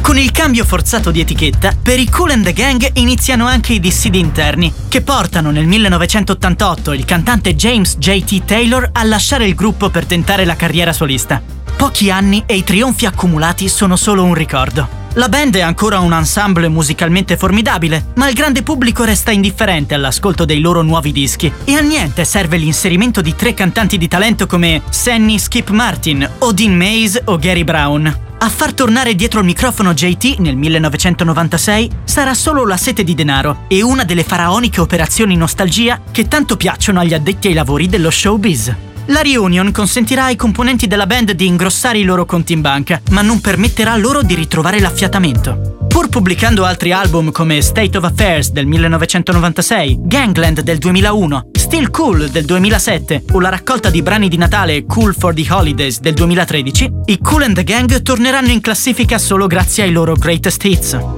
Con il cambio forzato di etichetta, per i Kool and the Gang iniziano anche i dissidi interni, che portano nel 1988 il cantante James J.T. Taylor a lasciare il gruppo per tentare la carriera solista. Pochi anni e i trionfi accumulati sono solo un ricordo. La band è ancora un ensemble musicalmente formidabile, ma il grande pubblico resta indifferente all'ascolto dei loro nuovi dischi e a niente serve l'inserimento di 3 cantanti di talento come Sanny Skip Martin o Dean Mays o Gary Brown. A far tornare dietro il microfono JT nel 1996 sarà solo la sete di denaro e una delle faraoniche operazioni nostalgia che tanto piacciono agli addetti ai lavori dello showbiz. La reunion consentirà ai componenti della band di ingrossare i loro conti in banca, ma non permetterà loro di ritrovare l'affiatamento. Pur pubblicando altri album come State of Affairs del 1996, Gangland del 2001, Still Cool del 2007 o la raccolta di brani di Natale Cool for the Holidays del 2013, i Kool and the Gang torneranno in classifica solo grazie ai loro greatest hits.